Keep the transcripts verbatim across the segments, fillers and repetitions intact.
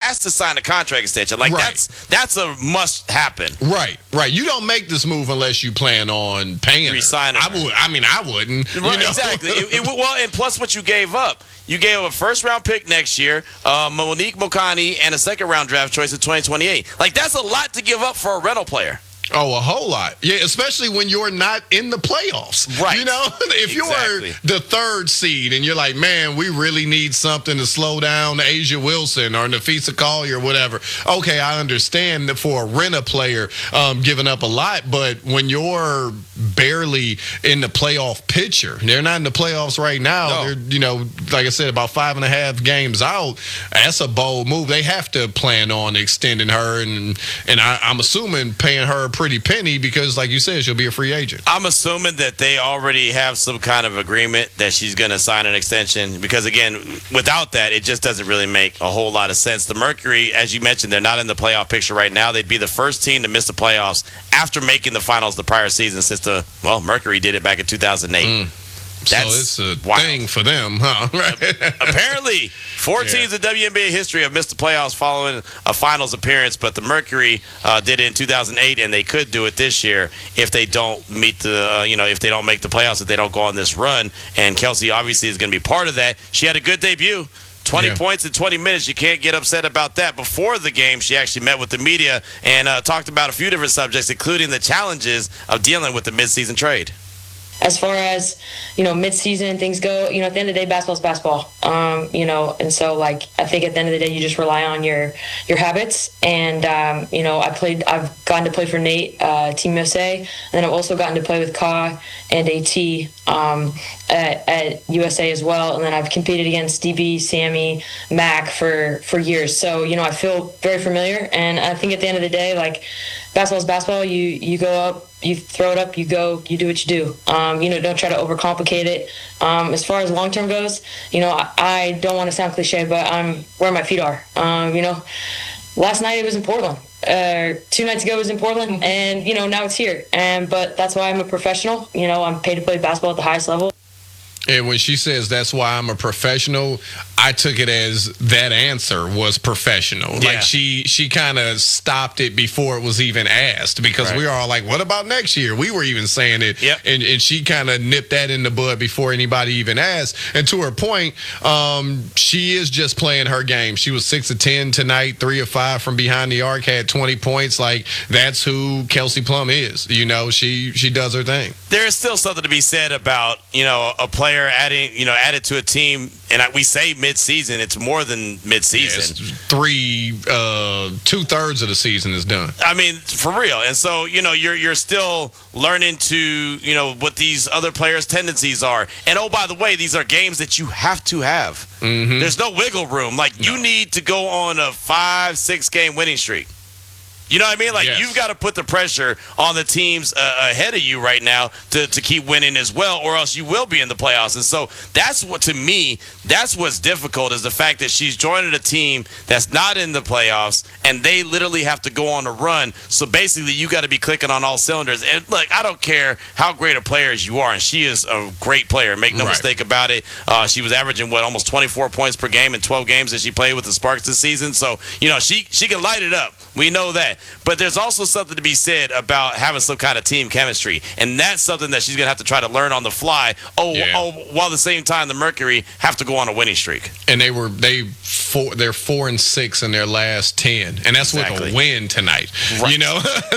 has to sign a contract extension. Like Right. that's that's a must happen. Right, right. You don't make this move unless you plan on paying her. Re-signing I her. would. I mean, I wouldn't. you Right, know? exactly. It, it, well, and plus what you gave up. You gave up a first-round pick next year, uh, Monique Mokani, and a second-round draft choice in twenty twenty-eight. Like, that's a lot to give up for a rental player. Oh, a whole lot. Yeah, especially when you're not in the playoffs. Right. You know, if Exactly. you're the third seed and you're like, man, we really need something to slow down Asia Wilson or Nafisa Collier or whatever. Okay, I understand that for a rent player um, giving up a lot, but when you're barely in the playoff picture, they're not in the playoffs right now. No. They're, you know, like I said, about five and a half games out. That's a bold move. They have to plan on extending her, and and I, I'm assuming paying her a pretty penny because, like you said, she'll be a free agent. I'm assuming that they already have some kind of agreement that she's going to sign an extension because, again, without that, it just doesn't really make a whole lot of sense. The Mercury, as you mentioned, they're not in the playoff picture right now. They'd be the first team to miss the playoffs after making the finals the prior season since the, well, Mercury did it back in two thousand eight. Mm. That's so it's a wild. thing for them, huh? Right. Apparently, four Yeah. teams in W N B A history have missed the playoffs following a finals appearance, but the Mercury uh, did it in two thousand eight, and they could do it this year if they don't meet the, uh, you know, if they don't make the playoffs, if they don't go on this run. And Kelsey obviously is going to be part of that. She had a good debut. twenty Yeah. points in twenty minutes. You can't get upset about that. Before the game, she actually met with the media and uh, talked about a few different subjects, including the challenges of dealing with the midseason trade. As far as, you know, mid-season things go, you know, at the end of the day, basketball's basketball. Um, you know, and so, like, I think at the end of the day, you just rely on your your habits. And, um, you know, I played, I've gotten to play for Nate, uh, Team U S A, and then I've also gotten to play with Ka and AT um, at, at U S A as well. And then I've competed against D B, Sammy, Mac for, for years. So, you know, I feel very familiar. And I think at the end of the day, like, basketball's basketball. You, you go up, you throw it up, you go, you do what you do. Um, you know, don't try to overcomplicate it. Um, as far as long term goes, you know, I, I don't want to sound cliche, but I'm where my feet are. Um, you know, last night it was in Portland. Uh, two nights ago it was in Portland, and you know now it's here. And but that's why I'm a professional. You know, I'm paid to play basketball at the highest level. And when she says that's why I'm a professional, I took it as that answer was professional. Yeah. Like she she kind of stopped it before it was even asked because Right. we were all like, what about next year? We were even saying it. Yep. And, and she kind of nipped that in the bud before anybody even asked. And to her point, um, she is just playing her game. She was six of ten tonight, three of five from behind the arc, had twenty points. Like, that's who Kelsey Plum is. You know, she, she does her thing. There is still something to be said about, you know, a player adding, you know, added to a team, and I, we say mid-season, it's more than mid-season. Yes, three, uh, two thirds of the season is done. I mean, for real. And so, you know, you're you're still learning to, you know, what these other players' tendencies are. And oh, by the way, these are games that you have to have. Mm-hmm. There's no wiggle room. Like, you No. need to go on a five, six game winning streak. You know what I mean? Like, Yes. you've got to put the pressure on the teams uh, ahead of you right now to, to keep winning as well, or else you will be in the playoffs. And so that's what, to me, that's what's difficult is the fact that she's joining a team that's not in the playoffs, and they literally have to go on a run. So basically, you got to be clicking on all cylinders. And look, I don't care how great a player you are, and she is a great player. Make no Right. mistake about it. Uh, she was averaging, what, almost twenty-four points per game in twelve games that she played with the Sparks this season. So, you know, she, she can light it up. We know that. But there's also something to be said about having some kind of team chemistry. And that's something that she's going to have to try to learn on the fly. Oh, Yeah. oh, while at the same time, the Mercury have to go on a winning streak. And they were they four they're four and six in their last ten, and that's with Exactly. a win tonight. Right. You know,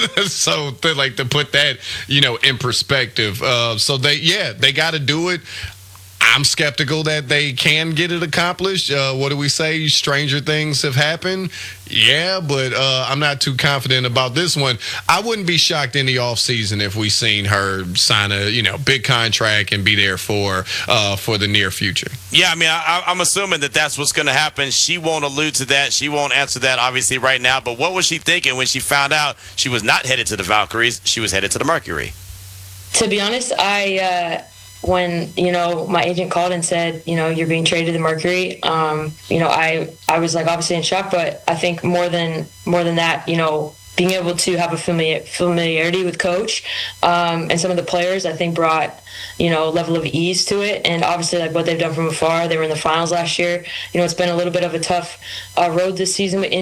so to, like to put that you know in perspective. Uh, so they yeah they got to do it. I'm skeptical that they can get it accomplished. Uh, what do we say? Stranger things have happened. Yeah, but uh, I'm not too confident about this one. I wouldn't be shocked in the offseason if we seen her sign a you know big contract and be there for uh, for the near future. Yeah, I mean, I, I'm assuming that that's what's going to happen. She won't allude to that. She won't answer that, obviously, right now. But what was she thinking when she found out she was not headed to the Valkyries? She was headed to the Mercury. To be honest, I uh, when you know my agent called and said, you know, you're being traded to the Mercury, um, you know, I I was like obviously in shock, but I think more than more than that, you know, being able to have a familiar, familiarity with coach um, and some of the players, I think brought you know level of ease to it, and obviously like what they've done from afar. They were in the finals last year. You know, it's been a little bit of a tough uh, road this season with